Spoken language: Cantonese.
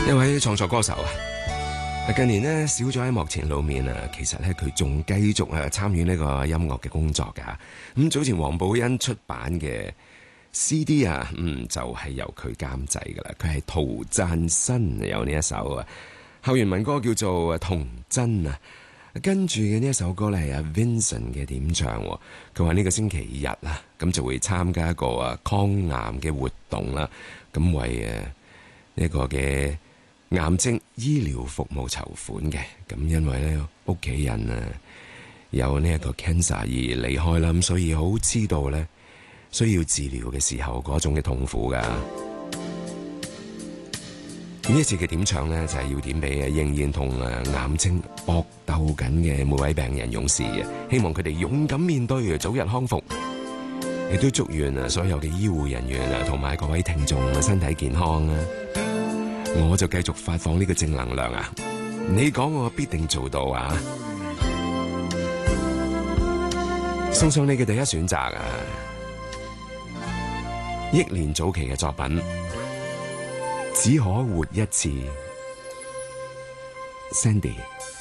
一位創作歌手啊，近年呢少咗喺幕前露面啊，其實咧佢仲繼續參與呢個音樂嘅工作噶。咁早前黃寶欣出版嘅 CD 啊，就係由佢監製噶啦，佢係陶贊新有呢一首啊校園民歌叫做《童真》啊。跟住嘅呢一首歌咧係阿 Vincent 嘅點唱，佢話呢個星期日啊，咁就會參加一個抗癌嘅活動啦，咁為呢個嘅癌症醫療服務籌款嘅。咁因為咧屋企人有呢一個 cancer 而離開啦，咁所以好知道咧需要治療嘅時候嗰種嘅痛苦噶。呢一次嘅點唱呢，就係要點俾仍然同癌症搏鬥緊嘅每位病人勇士嘅，希望佢哋勇敢面對，早日康復。亦都祝願所有嘅醫護人員同埋各位聽眾身體健康啊！我就繼續發放呢個正能量啊！你講我必定做到啊！送上你嘅第一選擇啊！憶蓮早期嘅作品。只可活一次 ，Sandy。